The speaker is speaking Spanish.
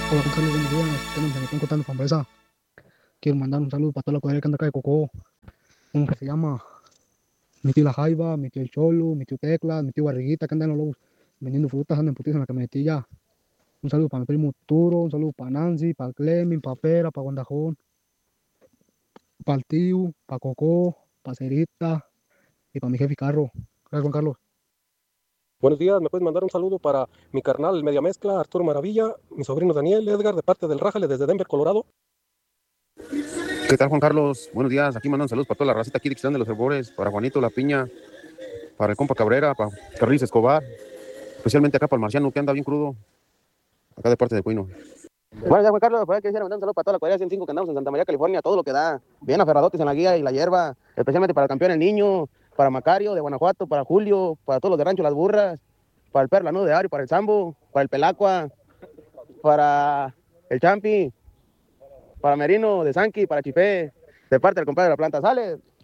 Hola Juan Carlos, buenos días. Tenemos me están contando Fambresa. Quiero mandar un saludo para toda la cuadrilla que anda acá de Coco. Uno que se llama mi tío La Jaiba, mi tío El Cholo, mi tío Tecla, mi tío Barriguita, que andan en los lobos vendiendo frutas, andan putiza en la camionetilla. Un saludo para mi primo Turo, un saludo para Nancy, para Clemen, para Pera, para Guandajón, para el tío, para Coco, para Cerita y para mi jefe Carro. Gracias Juan Carlos. Buenos días, me puedes mandar un saludo para mi carnal, el Media Mezcla, Arturo Maravilla, mi sobrino Daniel, Edgar, de parte del Rájale desde Denver, Colorado. ¿Qué tal, Juan Carlos? Buenos días. Aquí mandan saludos para toda la racita aquí de Ixtlán de los Herbores, para Juanito La Piña, para el compa Cabrera, para Carlis Escobar, especialmente acá para el Marciano, que anda bien crudo, acá de parte de Cuino. Bueno, ya Juan Carlos, pues quisiera mandar un saludo para toda la cuadrilla 105 que andamos en Santa María, California, todo lo que da, bien aferradotes en la guía y la hierba, especialmente para el campeón El Niño, para Macario de Guanajuato, para Julio, para todos los de Rancho Las Burras, para el Perla, ¿no? De Ari, para el Sambo, para el Pelacua, para el Champi, para Merino de Sanqui, para Chipé, de parte del compadre de la planta. Sale.